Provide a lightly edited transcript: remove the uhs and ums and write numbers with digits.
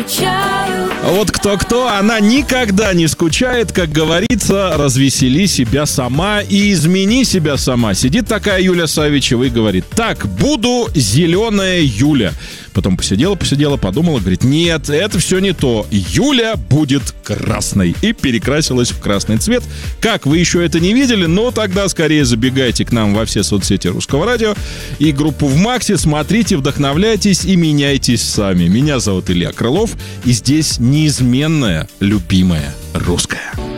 скучаю. Вот кто-кто, она никогда не скучает, как говорится, развесели себя сама и измени себя сама. Сидит такая Юля Савичева и говорит: так, буду зеленая Юля. Потом посидела, подумала, говорит: нет, это все не то. Юля будет красной. И перекрасилась в красный цвет. Как, вы еще это не видели? Ну, тогда скорее забегайте к нам во все соцсети Русского радио и группу ВМАКСе. Смотрите, вдохновляйтесь и меняйтесь сами. Меня зовут Илья Крылов. И здесь неизменная, любимая русская.